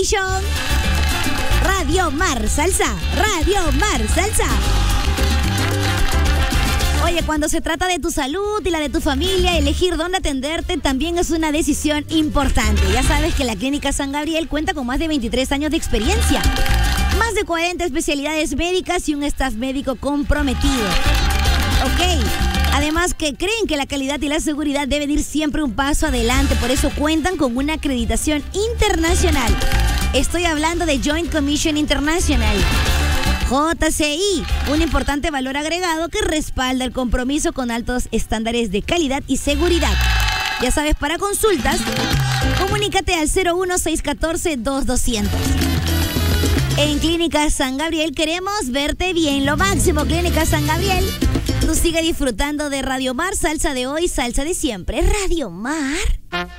Commission. Radio Mar Salsa. Radio Mar Salsa. Oye, cuando se trata de tu salud y la de tu familia, elegir dónde atenderte también es una decisión importante. Ya sabes que la Clínica San Gabriel cuenta con más de 23 años de experiencia, más de 40 especialidades médicas y un staff médico comprometido. Ok, además que creen que la calidad y la seguridad deben ir siempre un paso adelante, por eso cuentan con una acreditación internacional. Estoy hablando de Joint Commission International. JCI, un importante valor agregado que respalda el compromiso con altos estándares de calidad y seguridad. Ya sabes, para consultas, comunícate al 01-614-2200. En Clínica San Gabriel queremos verte bien. Lo máximo, Clínica San Gabriel. Tú sigue disfrutando de Radio Mar, salsa de hoy, salsa de siempre. Radio Mar.